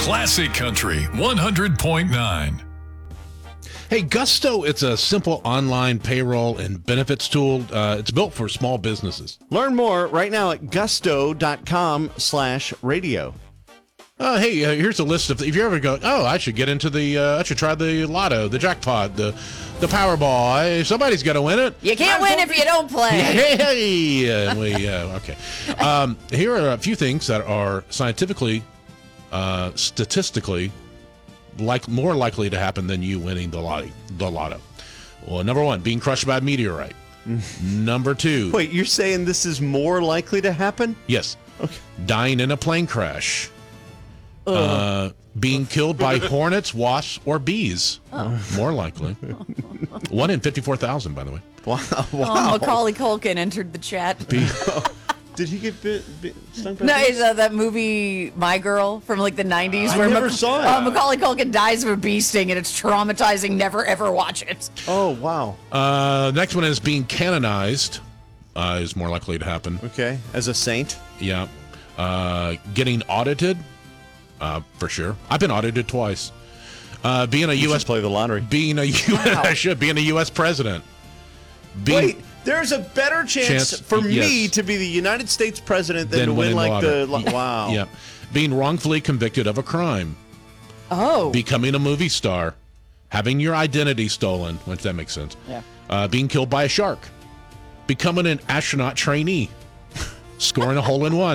Classic Country 100.9. Hey, Gusto, it's a simple online payroll and benefits tool. It's built for small businesses. Learn more right now at gusto.com/radio. Hey, here's a list of, if you ever go, I should get into I should try the lotto, the jackpot, the Powerball. Hey, somebody's got to win it. You can't win if you don't play. Hey, okay. Here are a few things that are scientifically, statistically, more likely to happen than you winning the lotto. Well, number one, being crushed by a meteorite. Number two. Wait, you're saying this is more likely to happen? Yes. Okay. Dying in a plane crash. Being killed by hornets, wasps, or bees. More likely. 1 in 54,000, by the way. Wow. Macaulay Culkin entered the chat. Did he get stung by No, bees? it's that movie My Girl from like the 90s I where never saw it. Macaulay Culkin dies of a bee sting and it's traumatizing. Never ever watch it. Oh, wow. Next one is being canonized. Is more likely to happen. Okay. As a saint? Yeah. Getting audited. For sure. I've been audited twice. Being a You U.S. should play the lottery. Being a I should being a U.S. president. Wait, there's a better chance for me to be the United States president than to win like the wow. Yeah. Being wrongfully convicted of a crime. Oh. Becoming a movie star. Having your identity stolen, which that makes sense. Yeah. Being killed by a shark. Becoming an astronaut trainee. Scoring a hole-in-one.